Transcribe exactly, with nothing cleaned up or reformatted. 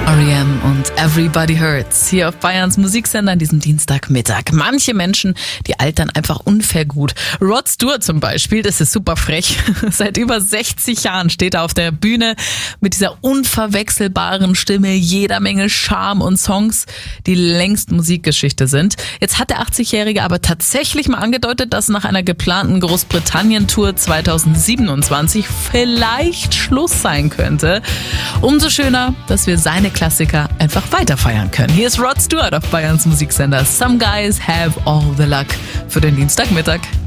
R E M und Everybody Hurts hier auf Bayerns Musiksender an diesem Dienstagmittag. Manche Menschen, die altern einfach unfair gut. Rod Stewart zum Beispiel, das ist super frech. Seit über sechzig Jahren steht er auf der Bühne mit dieser unverwechselbaren Stimme, jeder Menge Charme und Songs, die längst Musikgeschichte sind. Jetzt hat der achtzigjährige aber tatsächlich mal angedeutet, dass nach einer geplanten Großbritannien-Tour zweitausendsiebenundzwanzig vielleicht Schluss sein könnte. Umso schöner, dass wir seine Klassiker einfach weiter feiern können. Hier ist Rod Stewart auf Bayerns Musiksender. Some Guys Have All the Luck für den Dienstagmittag.